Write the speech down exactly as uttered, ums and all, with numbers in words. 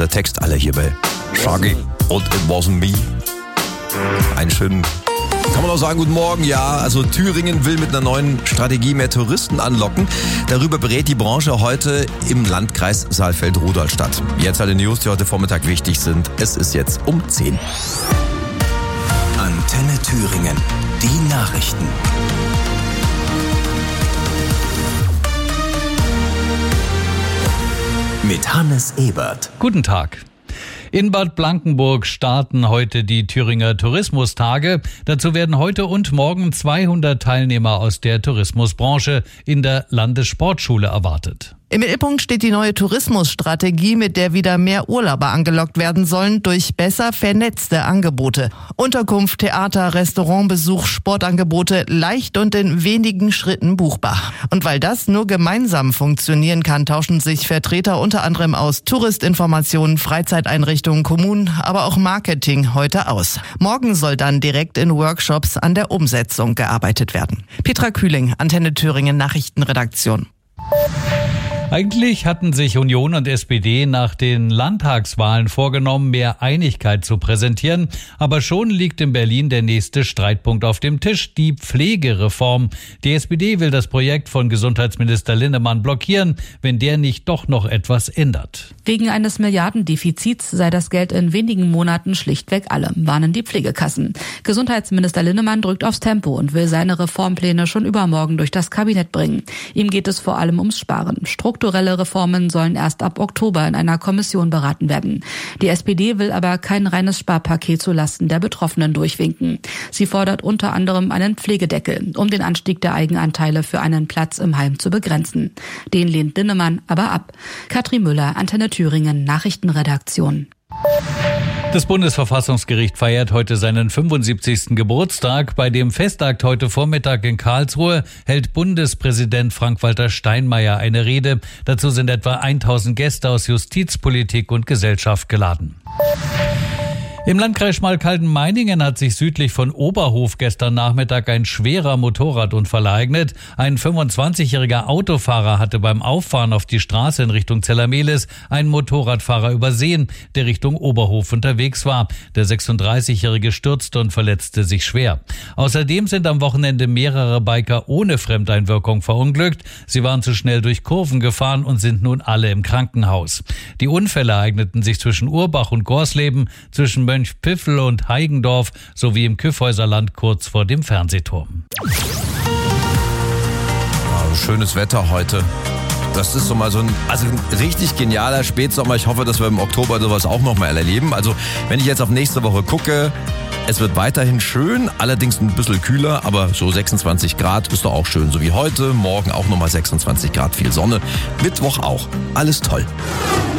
der Text alle hier bei Shaggy und It Wasn't Me. Einen schönen, kann man auch sagen, guten Morgen. Ja, also Thüringen will mit einer neuen Strategie mehr Touristen anlocken. Darüber berät die Branche heute im Landkreis Saalfeld-Rudolstadt. Jetzt alle News, die heute Vormittag wichtig sind. Es ist jetzt um zehn. Antenne Thüringen, die Nachrichten. Mit Hannes Ebert. Guten Tag. In Bad Blankenburg starten heute die Thüringer Tourismustage. Dazu werden heute und morgen zweihundert Teilnehmer aus der Tourismusbranche in der Landessportschule erwartet. Im Mittelpunkt steht die neue Tourismusstrategie, mit der wieder mehr Urlauber angelockt werden sollen durch besser vernetzte Angebote. Unterkunft, Theater, Restaurantbesuch, Sportangebote, leicht und in wenigen Schritten buchbar. Und weil das nur gemeinsam funktionieren kann, tauschen sich Vertreter unter anderem aus Touristinformationen, Freizeiteinrichtungen, Kommunen, aber auch Marketing heute aus. Morgen soll dann direkt in Workshops an der Umsetzung gearbeitet werden. Petra Kühling, Antenne Thüringen Nachrichtenredaktion. Eigentlich hatten sich Union und S P D nach den Landtagswahlen vorgenommen, mehr Einigkeit zu präsentieren. Aber schon liegt in Berlin der nächste Streitpunkt auf dem Tisch, die Pflegereform. Die S P D will das Projekt von Gesundheitsminister Linnemann blockieren, wenn der nicht doch noch etwas ändert. Wegen eines Milliardendefizits sei das Geld in wenigen Monaten schlichtweg alle, warnen die Pflegekassen. Gesundheitsminister Linnemann drückt aufs Tempo und will seine Reformpläne schon übermorgen durch das Kabinett bringen. Ihm geht es vor allem ums Sparen. Strukturelle Reformen sollen erst ab Oktober in einer Kommission beraten werden. Die S P D will aber kein reines Sparpaket zulasten der Betroffenen durchwinken. Sie fordert unter anderem einen Pflegedeckel, um den Anstieg der Eigenanteile für einen Platz im Heim zu begrenzen. Den lehnt Linnemann aber ab. Katrin Müller, Antenne Thüringen, Nachrichtenredaktion. Das Bundesverfassungsgericht feiert heute seinen fünfundsiebzigsten Geburtstag. Bei dem Festakt heute Vormittag in Karlsruhe hält Bundespräsident Frank-Walter Steinmeier eine Rede. Dazu sind etwa tausend Gäste aus Justiz, Politik und Gesellschaft geladen. Im Landkreis Schmalkalden-Meiningen hat sich südlich von Oberhof gestern Nachmittag ein schwerer Motorradunfall ereignet. Ein fünfundzwanzigjähriger Autofahrer hatte beim Auffahren auf die Straße in Richtung Zellermehlis einen Motorradfahrer übersehen, der Richtung Oberhof unterwegs war. Der sechsunddreißigjährige stürzte und verletzte sich schwer. Außerdem sind am Wochenende mehrere Biker ohne Fremdeinwirkung verunglückt. Sie waren zu schnell durch Kurven gefahren und sind nun alle im Krankenhaus. Die Unfälle ereigneten sich zwischen Urbach und Gorsleben, zwischen Mönchpfiffel und Heigendorf sowie im Kyffhäuserland kurz vor dem Fernsehturm. Ja, schönes Wetter heute. Das ist so mal so ein, also ein richtig genialer Spätsommer. Ich hoffe, dass wir im Oktober sowas auch noch mal erleben. Also wenn ich jetzt auf nächste Woche gucke, es wird weiterhin schön, allerdings ein bisschen kühler, aber so sechsundzwanzig Grad ist doch auch schön. So wie heute, morgen auch nochmal sechsundzwanzig Grad, viel Sonne. Mittwoch auch. Alles toll.